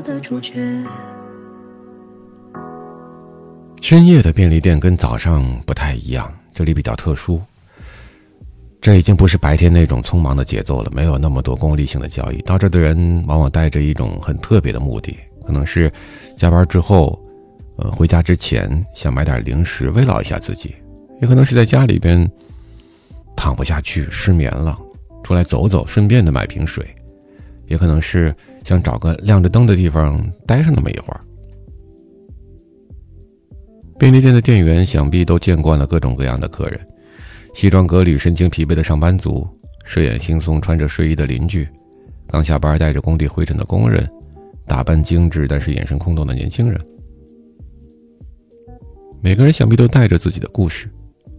的主角。 深夜的便利店跟早上不太一样，这里比较特殊。这已经不是白天那种匆忙的节奏了，没有那么多功利性的交易。到这的人往往带着一种很特别的目的，可能是加班之后回家之前想买点零食慰劳一下自己，也可能是在家里边躺不下去失眠了，出来走走顺便的买瓶水，也可能是想找个亮着灯的地方待上那么一会儿。便利店的店员想必都见惯了各种各样的客人，西装革履神情疲惫的上班族，睡眼惺忪穿着睡衣的邻居，刚下班带着工地灰尘的工人，打扮精致但是眼神空洞的年轻人。每个人想必都带着自己的故事，